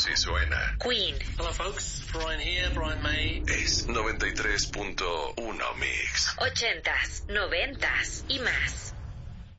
Así suena. Queen. Hello folks, Brian here, Brian May. Es 93.1 Mix. 80s, 90s y más.